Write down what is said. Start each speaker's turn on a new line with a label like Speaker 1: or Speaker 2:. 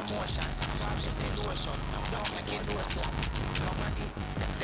Speaker 1: emotion, six option, lotion. Don't make it no slap.